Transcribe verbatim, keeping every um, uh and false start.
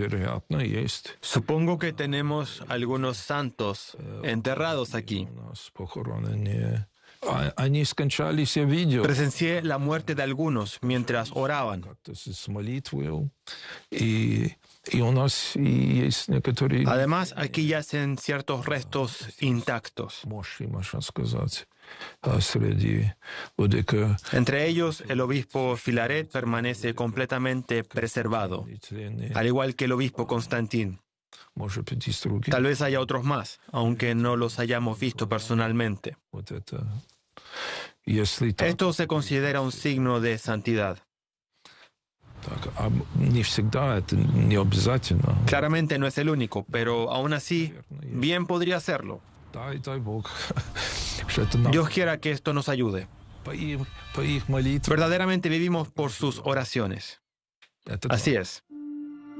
вероятно, есть. Supongo que tenemos algunos santos enterrados aquí. У нас похоронены. А- Они скончались, я видел. Presencié la muerte de algunos mientras oraban. Как-то с с молитвой. И, и у нас и есть некоторые... Además, aquí yacen ciertos restos intactos. Мощи, можно сказать, а, среди ОДК. Entre ellos, el obispo Filaret permanece completamente preservado, al igual que el obispo Constantín. Может быть, есть другие. Tal vez haya otros más, aunque no los hayamos visto personalmente. Вот это. Если так, Esto se considera un signo de santidad. так, а не всегда это не обязательно. Claramente no es el único, pero aún así, bien podría serlo. Дай, дай Бог, что это нам Dios quiera que esto nos ayude. по их, по их молитве. Verdaderamente vivimos por sus oraciones. Это Así es.